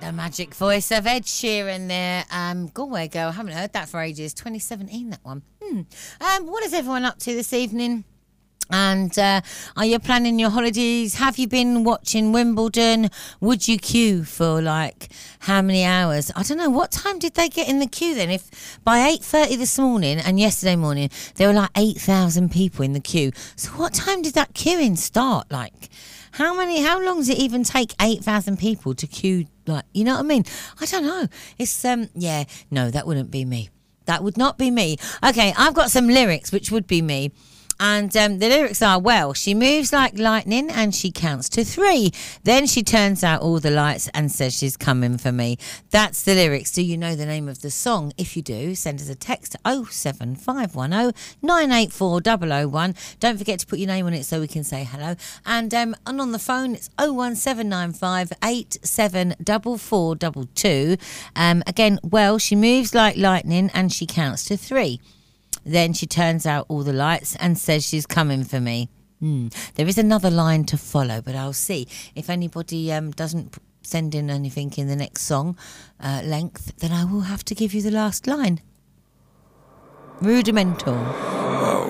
The magic voice of Ed Sheeran there. Galway Girl. I haven't heard that for ages. 2017, that one. What is everyone up to this evening? And are you planning your holidays? Have you been watching Wimbledon? Would you queue for like how many hours? I don't know. What time did they get in the queue then? If by 8:30 this morning and yesterday morning there were like 8,000 people in the queue. So what time did that queuing start? Like how long does it even take 8,000 people to queue? Like, you know what I mean? I don't know. It's no, that wouldn't be me. That would not be me. Okay, I've got some lyrics which would be me. And the lyrics are, well, she moves like lightning and she counts to 3. Then she turns out all the lights and says she's coming for me. That's the lyrics. Do you know the name of the song? If you do, send us a text to 07510 984 001. Don't forget to put your name on it so we can say hello. And on the phone, it's 01795 874422. Again, well, she moves like lightning and she counts to 3. Then she turns out all the lights and says she's coming for me. There is another line to follow, but I'll see. If anybody doesn't send in anything in the next song length, then I will have to give you the last line. Rudimental.